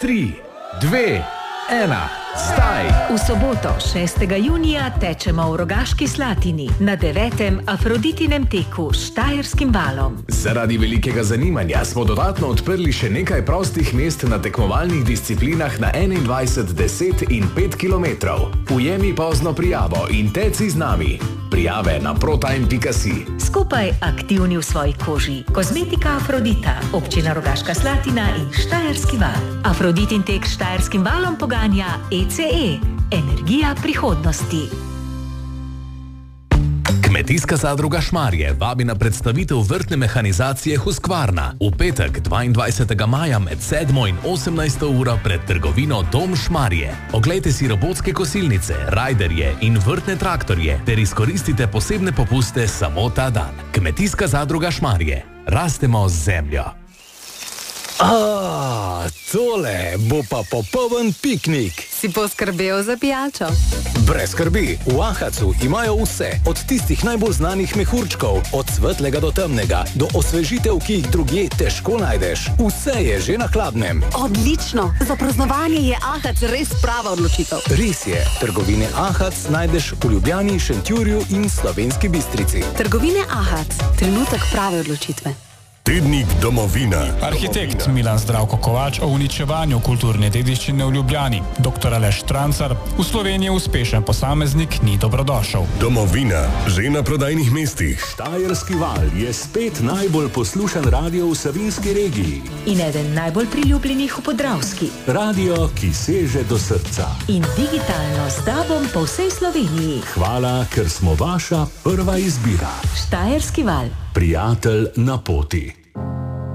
3, 2, 1, zdaj! V soboto, 6. junija, tečemo v Rogaški Slatini na 9. Afroditinem teku s Štajerskim valom. Zaradi velikega zanimanja smo dodatno odprli še nekaj prostih mest na tekmovalnih disciplinah na 21, 10 in 5 km. Ujemi pozno prijavo in teci z nami. Prijave na protime.si. Skupaj aktivni v svoji koži. Kozmetika Afrodita, občina Rogaška Slatina in Štajerski val. Afroditin tek s Štajerskim valom poganja ECE, energija prihodnosti. Kmetijska zadruga Šmarje vabi na predstavitev vrtne mehanizacije Husqvarna v petek 22. maja med 7. in 18. uro pred trgovino Dom Šmarje. Oglejte si robotske kosilnice, rajderje in vrtne traktorje ter izkoristite posebne popuste samo ta dan. Kmetijska zadruga Šmarje. Rastemo z zemljo. Tole bo pa popoln piknik. Si poskrbel za pijačo? Brez skrbi, v Ahacu imajo vse, od tistih najbolj znanih mehurčkov, od svetlega do temnega, do osvežitev, ki jih drugje težko najdeš. Vse je že na hladnem. Odlično! Za praznovanje je Ahac res prava odločitev. Res je, trgovine Ahac najdeš v Ljubljani, Šentjurju in Slovenski Bistrici. Trgovine Ahac, trenutek prave odločitve. Tednik domovina. Arhitekt Milan Zdravko Kovač o uničevanju kulturne dediščine v Ljubljani. Dr. Aleš Štrancar, v Sloveniji uspešen posameznik, ni dobrodošel. Domovina, že na prodajnih mestih. Štajerski val je spet najbolj poslušan radio v Savinjski regiji. In eden najbolj priljubljenih v Podravski. Radio, ki seže do srca. In digitalno z DAB-om po vsej Sloveniji. Hvala, ker smo vaša prva izbira. Štajerski val. Prijatelj na poti.